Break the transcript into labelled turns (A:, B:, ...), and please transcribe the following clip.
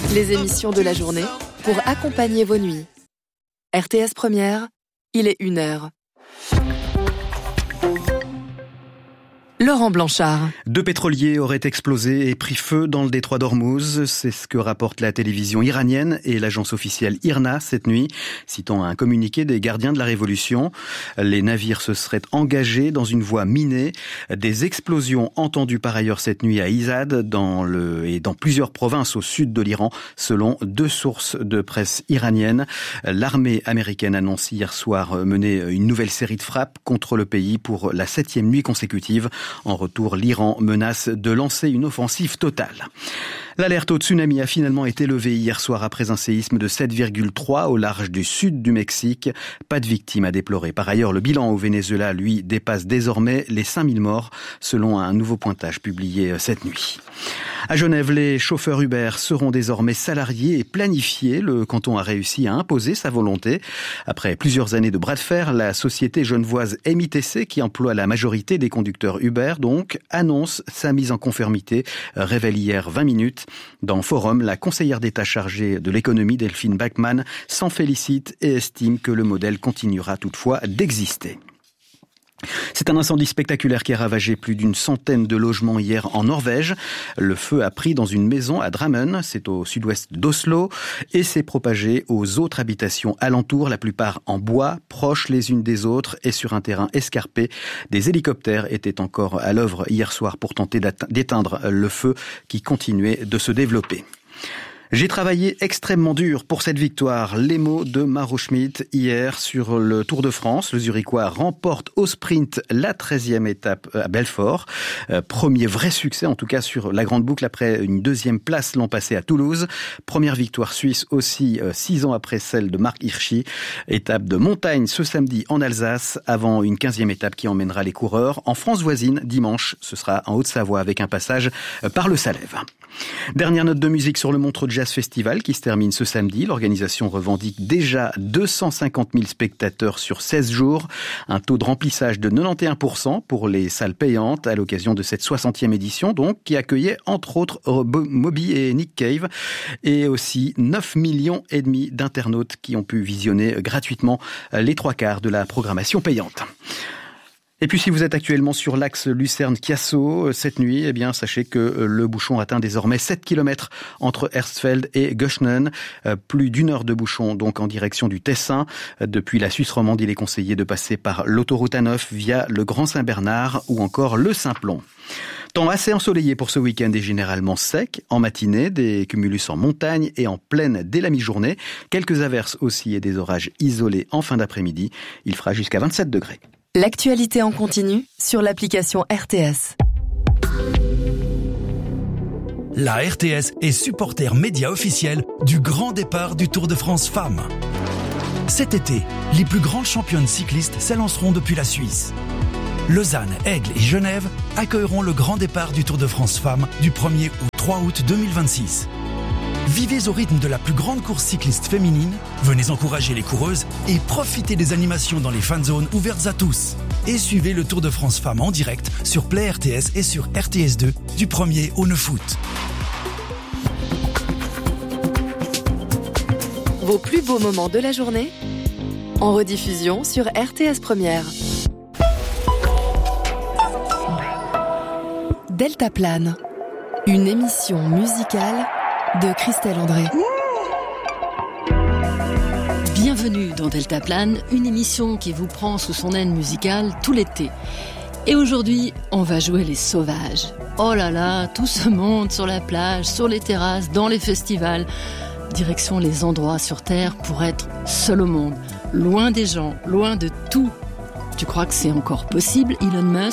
A: Les émissions de la journée pour accompagner vos nuits. RTS Première, il est 1h. Laurent Blanchard.
B: 2 pétroliers auraient explosé et pris feu dans le détroit d'Ormuz. C'est ce que rapporte la télévision iranienne et l'agence officielle IRNA cette nuit, citant un communiqué des gardiens de la Révolution. Les navires se seraient engagés dans une voie minée. Des explosions entendues par ailleurs cette nuit à Izad et dans plusieurs provinces au sud de l'Iran, selon 2 sources de presse iraniennes. L'armée américaine annonce hier soir mener une nouvelle série de frappes contre le pays pour la 7e nuit consécutive. En retour, l'Iran menace de lancer une offensive totale. L'alerte au tsunami a finalement été levée hier soir après un séisme de 7,3 au large du sud du Mexique. Pas de victimes à déplorer. Par ailleurs, le bilan au Venezuela, lui, dépasse désormais les 5000 morts, selon un nouveau pointage publié cette nuit. À Genève, les chauffeurs Uber seront désormais salariés et planifiés. Le canton a réussi à imposer sa volonté. Après plusieurs années de bras de fer, la société genevoise MITC, qui emploie la majorité des conducteurs Uber, donc, annonce sa mise en conformité, révèle hier 20 minutes. Dans Forum, la conseillère d'État chargée de l'économie, Delphine Bachmann, s'en félicite et estime que le modèle continuera toutefois d'exister. C'est un incendie spectaculaire qui a ravagé plus d'une centaine de logements hier en Norvège. Le feu a pris dans une maison à Drammen, c'est au sud-ouest d'Oslo, et s'est propagé aux autres habitations alentours, la plupart en bois, proches les unes des autres et sur un terrain escarpé. Des hélicoptères étaient encore à l'œuvre hier soir pour tenter d'éteindre le feu qui continuait de se développer. J'ai travaillé extrêmement dur pour cette victoire. Les mots de Maro Schmidt hier sur le Tour de France. Le Zurichois remporte au sprint la 13e étape à Belfort. Premier vrai succès, en tout cas sur la grande boucle, après une 2e place l'an passé à Toulouse. Première victoire suisse aussi 6 ans après celle de Marc Hirschi. Étape de montagne ce samedi en Alsace, avant une 15e étape qui emmènera les coureurs en France voisine dimanche. Ce sera en Haute-Savoie avec un passage par le Salève. Dernière note de musique sur le Montreux Jazz Festival qui se termine ce samedi. L'organisation revendique déjà 250 000 spectateurs sur 16 jours. Un taux de remplissage de 91% pour les salles payantes à l'occasion de cette 60e édition, donc, qui accueillait entre autres Moby et Nick Cave et aussi 9,5 millions d'internautes qui ont pu visionner gratuitement les 3/4 de la programmation payante. Et puis si vous êtes actuellement sur l'axe Lucerne-Chiasso cette nuit, eh bien sachez que le bouchon atteint désormais 7 km entre Hersfeld et Göschenen. Plus d'1 heure de bouchon donc en direction du Tessin. Depuis la Suisse romande, il est conseillé de passer par l'autoroute A9 via le Grand Saint-Bernard ou encore le Simplon. Temps assez ensoleillé pour ce week-end et généralement sec. En matinée, des cumulus en montagne et en plaine dès la mi-journée. Quelques averses aussi et des orages isolés en fin d'après-midi. Il fera jusqu'à 27 degrés.
A: L'actualité en continu sur l'application RTS.
C: La RTS est supporter média officiel du grand départ du Tour de France Femmes. Cet été, les plus grandes championnes cyclistes s'élanceront depuis la Suisse. Lausanne, Aigle et Genève accueilleront le grand départ du Tour de France Femmes du 1er au 3 août 2026. Vivez au rythme de la plus grande course cycliste féminine, venez encourager les coureuses et profitez des animations dans les fan zones ouvertes à tous. Et suivez le Tour de France Femmes en direct sur Play RTS et sur RTS2 du 1er au 9 août.
A: Vos plus beaux moments de la journée en rediffusion sur RTS Première. Deltaplane, une émission musicale de Christelle André.
D: Bienvenue dans Deltaplane, une émission qui vous prend sous son aile musicale tout l'été. Et aujourd'hui, on va jouer les sauvages. Oh là là, tout ce monde sur la plage, sur les terrasses, dans les festivals. Direction les endroits sur Terre pour être seul au monde. Loin des gens, loin de tout. Tu crois que c'est encore possible, Elon Musk ?